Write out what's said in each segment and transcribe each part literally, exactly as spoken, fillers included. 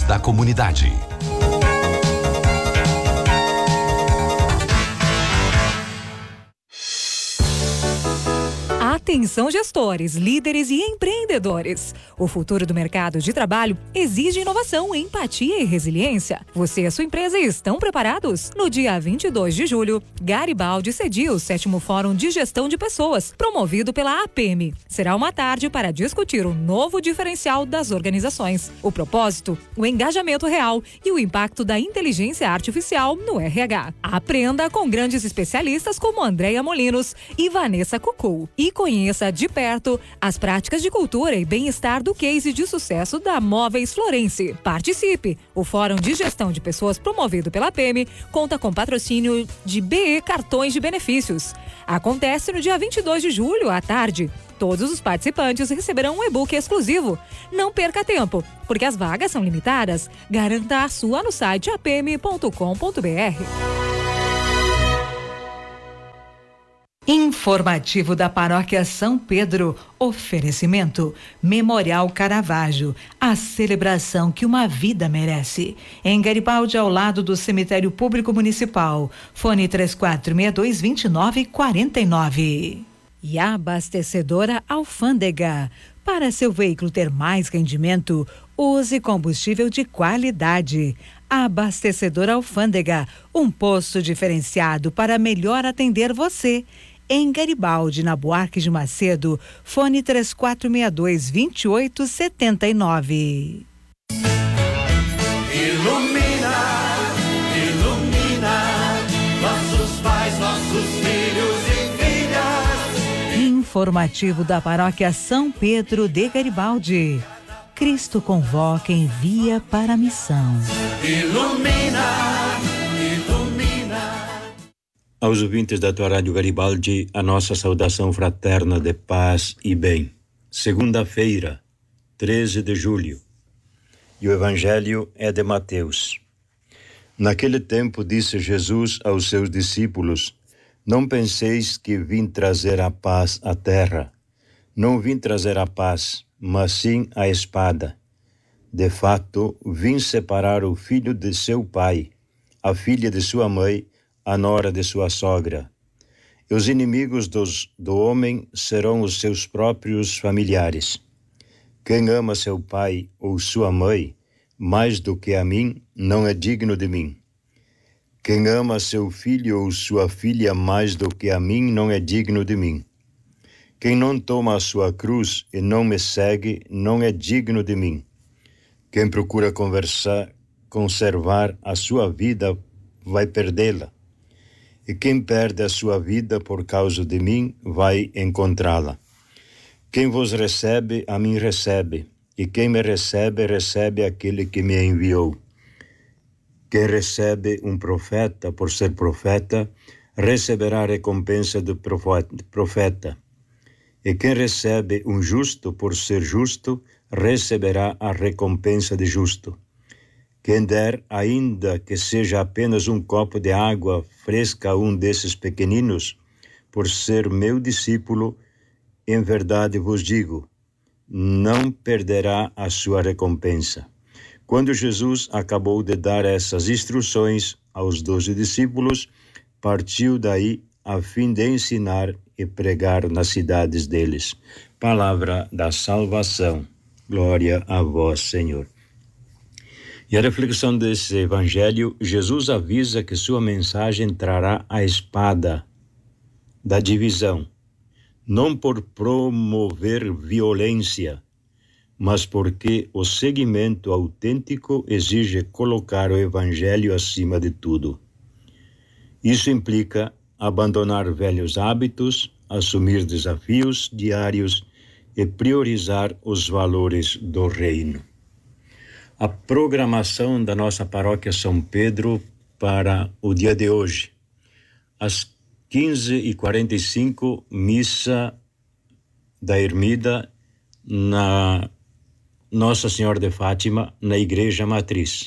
da comunidade. Atenção, gestores, líderes e empreendedores. O futuro do mercado de trabalho exige inovação, empatia e resiliência. Você e a sua empresa estão preparados? No dia vinte e dois de julho, Garibaldi cedia o sétimo Fórum de Gestão de Pessoas, promovido pela A P M. Será uma tarde para discutir o novo diferencial das organizações, o propósito, o engajamento real e o impacto da inteligência artificial no R H. Aprenda com grandes especialistas como Andréia Molinos e Vanessa Cucu e conheça de perto as práticas de cultura e bem-estar do case de sucesso da Móveis Florence. Participe! O Fórum de Gestão de Pessoas promovido pela P M conta com patrocínio de B E Cartões de Benefícios. Acontece no dia vinte e dois de julho, à tarde. Todos os participantes receberão um e-book exclusivo. Não perca tempo, porque as vagas são limitadas. Garanta a sua no site a p m ponto com ponto b r. Informativo da Paróquia São Pedro. Oferecimento Memorial Caravaggio, a celebração que uma vida merece. Em Garibaldi, ao lado do Cemitério Público Municipal. Fone três quatro seis dois, dois nove quatro nove. E a abastecedora Alfândega. Para seu veículo ter mais rendimento, use combustível de qualidade. A abastecedora Alfândega, um posto diferenciado para melhor atender você. Em Garibaldi, na Buarque de Macedo, fone três quatro seis dois, dois oito sete nove. Ilumina, ilumina, nossos pais, nossos filhos e filhas. Informativo da Paróquia São Pedro de Garibaldi. Cristo convoca, envia para a missão. Ilumina, ilumina. Aos ouvintes da tua Rádio Garibaldi, a nossa saudação fraterna de paz e bem. Segunda-feira, treze de julho. E o Evangelho é de Mateus. Naquele tempo disse Jesus aos seus discípulos: não penseis que vim trazer a paz à terra. Não vim trazer a paz, mas sim a espada. De fato, vim separar o filho de seu pai, a filha de sua mãe, a nora de sua sogra. E os inimigos dos, do homem serão os seus próprios familiares. Quem ama seu pai ou sua mãe mais do que a mim, não é digno de mim. Quem ama seu filho ou sua filha mais do que a mim, não é digno de mim. Quem não toma a sua cruz e não me segue, não é digno de mim. Quem procura conversar, conservar a sua vida, vai perdê-la. E quem perde a sua vida por causa de mim, vai encontrá-la. Quem vos recebe, a mim recebe. E quem me recebe, recebe aquele que me enviou. Quem recebe um profeta por ser profeta, receberá a recompensa do profeta. E quem recebe um justo por ser justo, receberá a recompensa de justo. Quem der, ainda que seja apenas um copo de água fresca a um desses pequeninos, por ser meu discípulo, em verdade vos digo, não perderá a sua recompensa. Quando Jesus acabou de dar essas instruções aos doze discípulos, partiu daí a fim de ensinar e pregar nas cidades deles. Palavra da salvação. Glória a vós, Senhor. E a reflexão desse evangelho, Jesus avisa que sua mensagem trará a espada da divisão, não por promover violência, mas porque o seguimento autêntico exige colocar o evangelho acima de tudo. Isso implica abandonar velhos hábitos, assumir desafios diários e priorizar os valores do reino. A programação da nossa paróquia São Pedro para o dia de hoje. Às quinze e quarenta e cinco, missa da Ermida na Nossa Senhora de Fátima, na Igreja Matriz.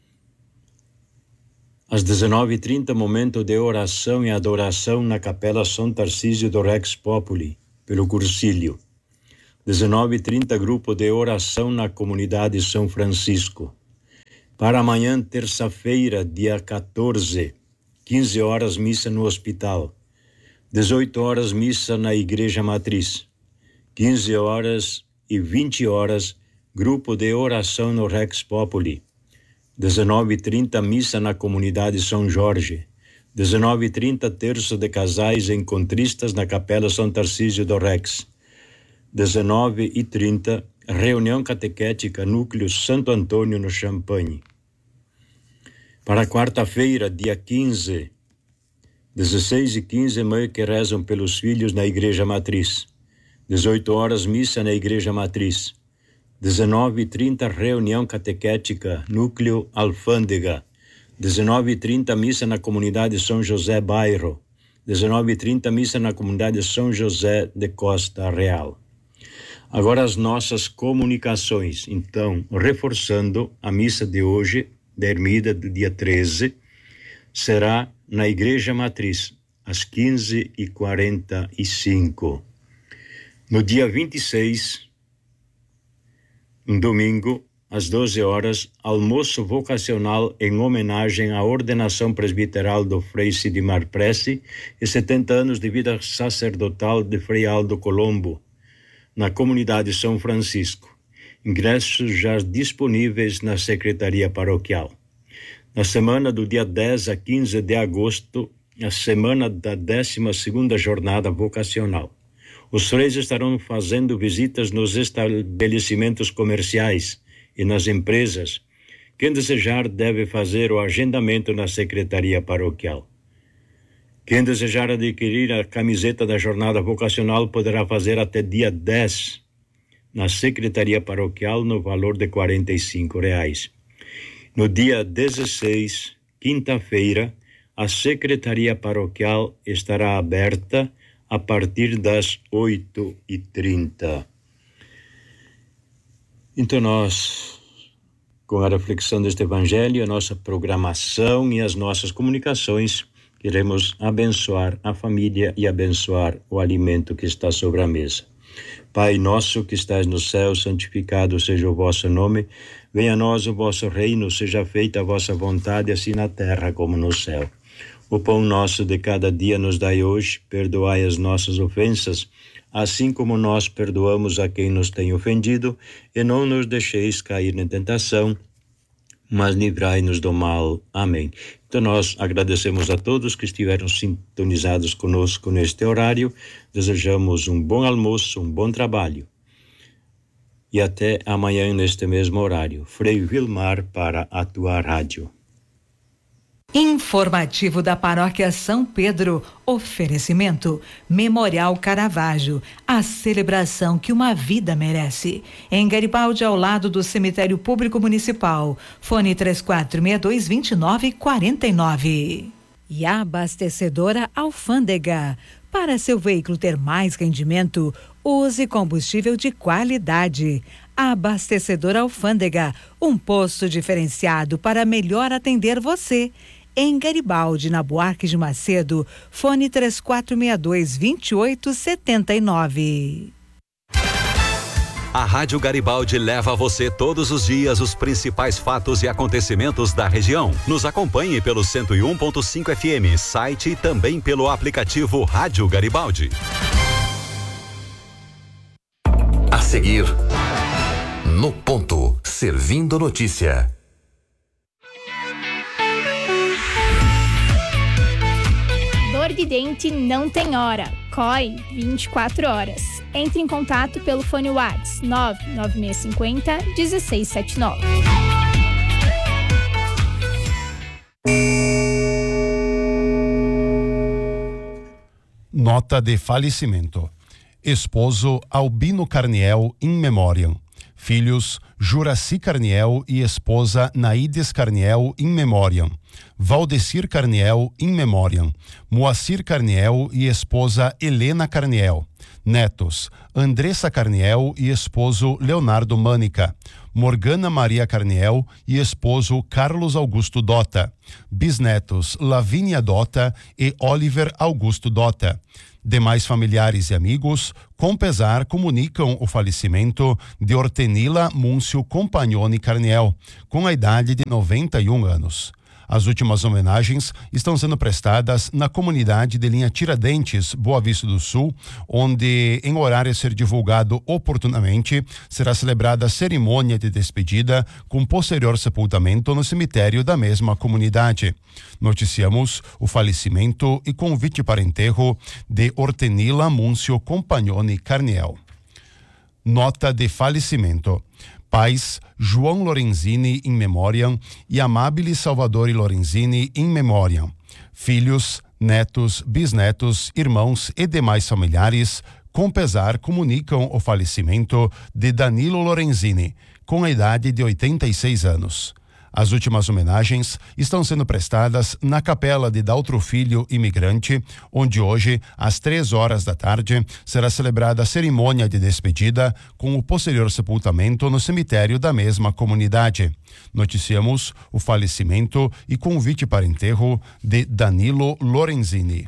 Às dezenove e trinta, momento de oração e adoração na Capela São Tarcísio do Rex Populi, pelo Cursilho. dezenove e trinta, grupo de oração na comunidade São Francisco. Para amanhã, terça-feira, dia quatorze, quinze horas, missa no hospital. dezoito horas, missa na Igreja Matriz. quinze horas e vinte horas, grupo de oração no Rex Populi. dezenove e trinta, missa na comunidade São Jorge. dezenove e trinta, terço de casais encontristas na Capela São Tarcísio do Rex. dezenove e trinta, reunião catequética Núcleo Santo Antônio no Champagne. Para quarta-feira, dia quinze, dezesseis e quinze, mãe que rezam pelos filhos na Igreja Matriz. dezoito horas, missa na Igreja Matriz. dezenove e trinta, reunião catequética Núcleo Alfândega. dezenove e trinta, missa na comunidade São José Bairro. dezenove e trinta, missa na comunidade São José de Costa Real. Agora as nossas comunicações. Então, reforçando, a missa de hoje, da Ermida, do dia treze, será na Igreja Matriz, às quinze e quarenta e cinco. No dia vinte e seis, um domingo, às doze horas, almoço vocacional em homenagem à ordenação presbiteral do Frei Sidmar Prece e setenta anos de vida sacerdotal de Frei Aldo Colombo, na comunidade São Francisco. Ingressos já disponíveis na Secretaria Paroquial. Na semana do dia dez a quinze de agosto, a semana da décima segunda jornada vocacional. Os freis estarão fazendo visitas nos estabelecimentos comerciais e nas empresas. Quem desejar deve fazer o agendamento na Secretaria Paroquial. Quem desejar adquirir a camiseta da jornada vocacional poderá fazer até dia dez na Secretaria Paroquial no valor de quarenta e cinco reais. No dia dezesseis, quinta-feira, a Secretaria Paroquial estará aberta a partir das oito e trinta. Então nós, com a reflexão deste Evangelho, a nossa programação e as nossas comunicações, queremos abençoar a família e abençoar o alimento que está sobre a mesa. Pai nosso que estás no céu, santificado seja o vosso nome. Venha a nós o vosso reino, seja feita a vossa vontade, assim na terra como no céu. O pão nosso de cada dia nos dai hoje, perdoai as nossas ofensas, assim como nós perdoamos a quem nos tem ofendido, e não nos deixeis cair na tentação, mas livrai-nos do mal. Amém. Então nós agradecemos a todos que estiveram sintonizados conosco neste horário, desejamos um bom almoço, um bom trabalho. E até amanhã neste mesmo horário. Frei Vilmar para a tua rádio. Informativo da Paróquia São Pedro. Oferecimento Memorial Caravaggio, a celebração que uma vida merece. Em Garibaldi, ao lado do Cemitério Público Municipal. Fone três quatro seis dois, dois nove quatro nove. E a abastecedora Alfândega. Para seu veículo ter mais rendimento, use combustível de qualidade. A abastecedora Alfândega, um posto diferenciado para melhor atender você. Em Garibaldi, na Buarque de Macedo, fone três quatro seis dois, dois oito sete nove. A Rádio Garibaldi leva a você todos os dias os principais fatos e acontecimentos da região. Nos acompanhe pelo cento e um ponto cinco F M, site e também pelo aplicativo Rádio Garibaldi. A seguir, no ponto, servindo notícia. Dor de dente não tem hora. C O I vinte e quatro horas. Entre em contato pelo fone WhatsApp nove nove seis cinco zero, um seis sete nove. Nota de falecimento. Esposo Albino Carniel in memoriam. Filhos Juraci Carniel e esposa Naides Carniel in memoriam. Valdecir Carniel in memoriam. Moacir Carniel e esposa Helena Carniel. Netos: Andressa Carniel e esposo Leonardo Mânica. Morgana Maria Carniel e esposo Carlos Augusto Dota. Bisnetos: Lavínia Dota e Oliver Augusto Dota. Demais familiares e amigos, com pesar, comunicam o falecimento de Ortenila Múncio Compagnoni Carniel, com a idade de noventa e um anos. As últimas homenagens estão sendo prestadas na comunidade de linha Tiradentes, Boa Vista do Sul, onde, em horário a ser divulgado oportunamente, será celebrada a cerimônia de despedida com posterior sepultamento no cemitério da mesma comunidade. Noticiamos o falecimento e convite para enterro de Ortenila Múncio Compagnoni Carniel. Nota de falecimento. Pais: João Lorenzini in memoriam e Amabile Salvadori Lorenzini in memoriam. Filhos, netos, bisnetos, irmãos e demais familiares, com pesar, comunicam o falecimento de Danilo Lorenzini, com a idade de oitenta e seis anos. As últimas homenagens estão sendo prestadas na capela de Daltro Filho Imigrante, onde hoje, às três horas da tarde, será celebrada a cerimônia de despedida com o posterior sepultamento no cemitério da mesma comunidade. Noticiamos o falecimento e convite para enterro de Danilo Lorenzini.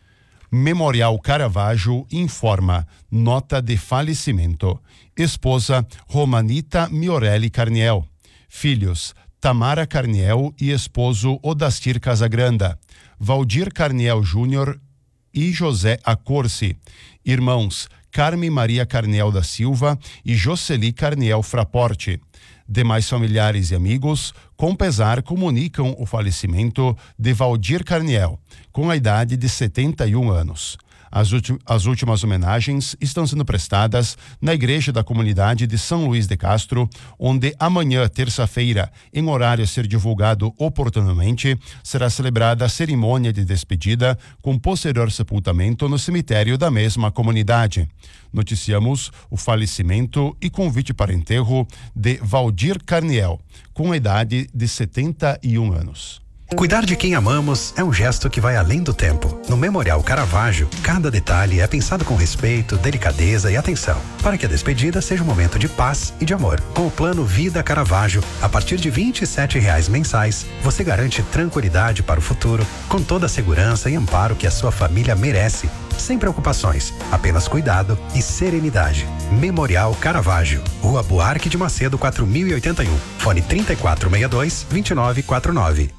Memorial Caravaggio informa: nota de falecimento. Esposa Romanita Miorelli Carniel. Filhos: Tamara Carniel e esposo Odastir Casagranda. Valdir Carniel Júnior e José Acorce. Irmãos: Carme Maria Carniel da Silva e Jocely Carniel Fraporte. Demais familiares e amigos, com pesar, comunicam o falecimento de Valdir Carniel, com a idade de setenta e um anos. As, as últimas homenagens estão sendo prestadas na igreja da comunidade de São Luís de Castro, onde amanhã, terça-feira, em horário a ser divulgado oportunamente, será celebrada a cerimônia de despedida com posterior sepultamento no cemitério da mesma comunidade. Noticiamos o falecimento e convite para enterro de Valdir Carniel, com a idade de setenta e um anos. Cuidar de quem amamos é um gesto que vai além do tempo. No Memorial Caravaggio, cada detalhe é pensado com respeito, delicadeza e atenção, para que a despedida seja um momento de paz e de amor. Com o plano Vida Caravaggio, a partir de vinte e sete reais mensais, você garante tranquilidade para o futuro, com toda a segurança e amparo que a sua família merece. Sem preocupações, apenas cuidado e serenidade. Memorial Caravaggio, Rua Buarque de Macedo, quatro mil e oitenta e um. Fone trinta e quatro sessenta e dois, vinte e nove quarenta e nove.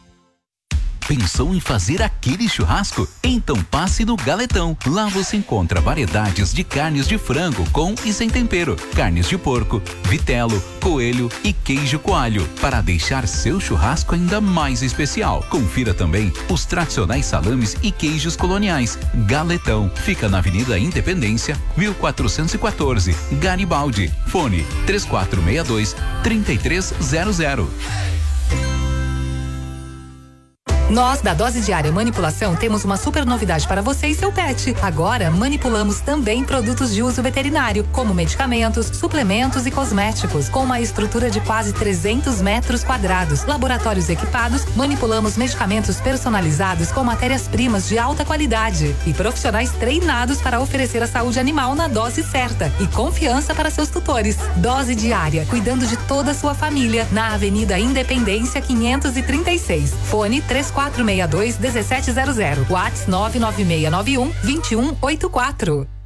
Pensou em fazer aquele churrasco? Então passe no Galetão. Lá você encontra variedades de carnes de frango com e sem tempero, carnes de porco, vitelo, coelho e queijo coalho, para deixar seu churrasco ainda mais especial. Confira também os tradicionais salames e queijos coloniais. Galetão fica na Avenida Independência, mil quatrocentos e quatorze, Garibaldi. Fone três quatro seis dois, três três zero zero. Nós, da Dose Diária Manipulação, temos uma super novidade para você e seu pet. Agora, manipulamos também produtos de uso veterinário, como medicamentos, suplementos e cosméticos, com uma estrutura de quase trezentos metros quadrados. Laboratórios equipados, manipulamos medicamentos personalizados com matérias-primas de alta qualidade e profissionais treinados para oferecer a saúde animal na dose certa e confiança para seus tutores. Dose Diária, cuidando de toda a sua família, na Avenida Independência quinhentos e trinta e seis. Fone três quatro seis dois, um sete zero zero. WhatsApp nove nove seis nove um, dois um oito quatro.